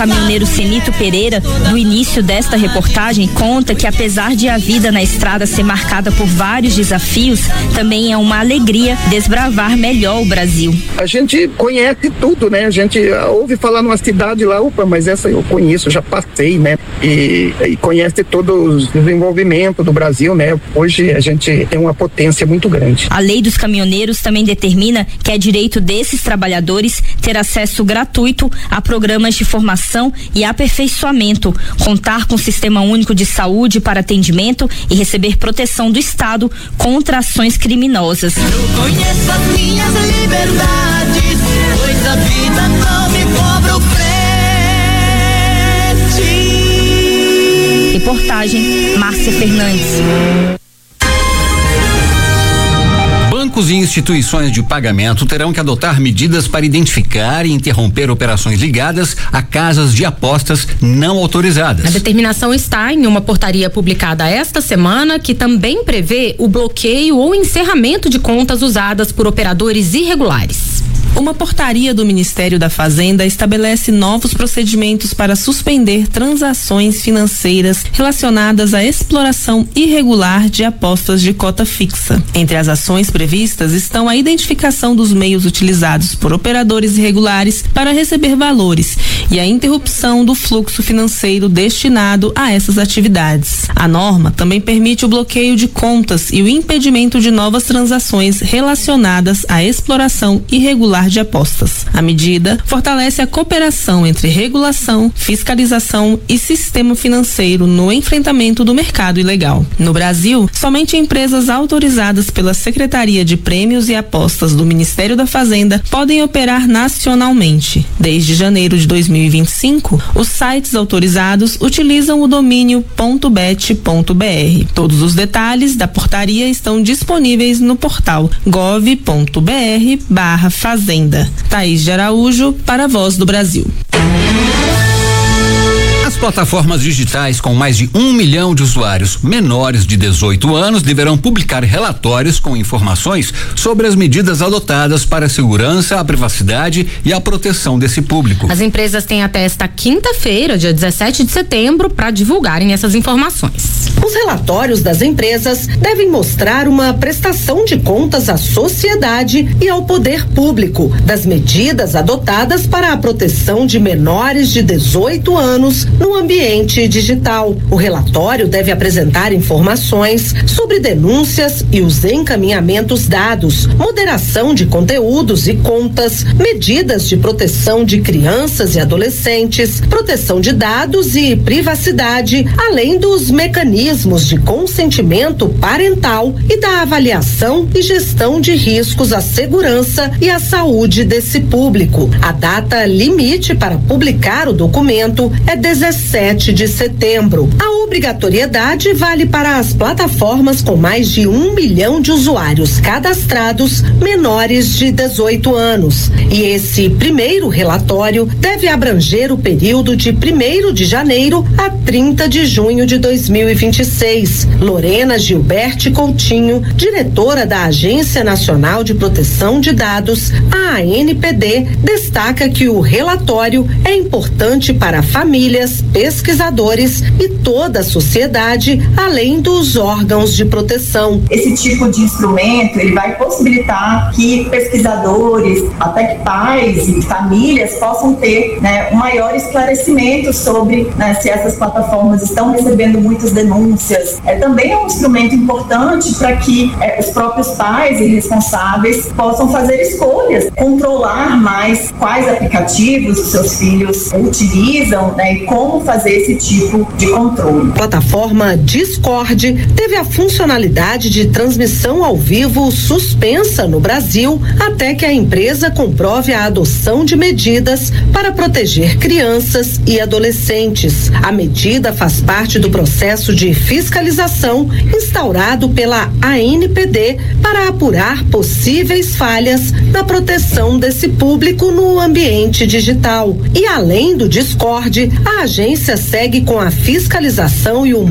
Caminhoneiro Senito Pereira, do início desta reportagem, conta que apesar de a vida na estrada ser marcada por vários desafios, também é uma alegria desbravar melhor o Brasil. A gente conhece tudo, né? A gente ouve falar numa cidade lá, opa, mas essa eu conheço, já passei, né? E conhece todo o desenvolvimento do Brasil, né? Hoje a gente tem uma potência muito grande. A lei dos caminhoneiros também determina que é direito desses trabalhadores ter acesso gratuito a programas de formação e aperfeiçoamento, contar com o Sistema Único de Saúde para atendimento e receber proteção do Estado contra ações criminosas. Eu conheço as minhas liberdades, pois a vida não me cobra o frete. Reportagem Márcia Fernandes. Bancos e instituições de pagamento terão que adotar medidas para identificar e interromper operações ligadas a casas de apostas não autorizadas. A determinação está em uma portaria publicada esta semana que também prevê o bloqueio ou encerramento de contas usadas por operadores irregulares. Uma portaria do Ministério da Fazenda estabelece novos procedimentos para suspender transações financeiras relacionadas à exploração irregular de apostas de cota fixa. Entre as ações previstas estão a identificação dos meios utilizados por operadores irregulares para receber valores e a interrupção do fluxo financeiro destinado a essas atividades. A norma também permite o bloqueio de contas e o impedimento de novas transações relacionadas à exploração irregular de apostas. A medida fortalece a cooperação entre regulação, fiscalização e sistema financeiro no enfrentamento do mercado ilegal. No Brasil, somente empresas autorizadas pela Secretaria de Prêmios e Apostas do Ministério da Fazenda podem operar nacionalmente. Desde janeiro de 2025, os sites autorizados utilizam o domínio .bet.br. Todos os detalhes da portaria estão disponíveis no portal gov.br/fazenda. Thaís de Araújo para a Voz do Brasil. As plataformas digitais com mais de 1 milhão de usuários menores de 18 anos deverão publicar relatórios com informações sobre as medidas adotadas para a segurança, a privacidade e a proteção desse público. As empresas têm até esta quinta-feira, dia 17 de setembro, para divulgarem essas informações. Os relatórios das empresas devem mostrar uma prestação de contas à sociedade e ao poder público das medidas adotadas para a proteção de menores de 18 anos no ambiente digital. O relatório deve apresentar informações sobre denúncias e os encaminhamentos dados, moderação de conteúdos e contas, medidas de proteção de crianças e adolescentes, proteção de dados e privacidade, além dos mecanismos de consentimento parental e da avaliação e gestão de riscos à segurança e à saúde desse público. A data limite para publicar o documento é 17 de setembro. A obrigatoriedade vale para as plataformas com mais de 1 milhão de usuários cadastrados menores de 18 anos. E esse primeiro relatório deve abranger o período de 1º de janeiro a 30 de junho de 2026. Lorena Gilberti Coutinho, diretora da Agência Nacional de Proteção de Dados, a ANPD, destaca que o relatório é importante para famílias, pesquisadores e toda a sociedade, além dos órgãos de proteção. Esse tipo de instrumento, ele vai possibilitar que pesquisadores, até que pais e famílias possam ter, um maior esclarecimento sobre, se essas plataformas estão recebendo muitas denúncias. Também é um instrumento importante para que os próprios pais e responsáveis possam fazer escolhas, controlar mais quais aplicativos os seus filhos utilizam, e como fazer esse tipo de controle. A plataforma Discord teve a funcionalidade de transmissão ao vivo suspensa no Brasil até que a empresa comprove a adoção de medidas para proteger crianças e adolescentes. A medida faz parte do processo de fiscalização instaurado pela ANPD para apurar possíveis falhas na proteção desse público no ambiente digital. E além do Discord, a agência segue com a fiscalização e o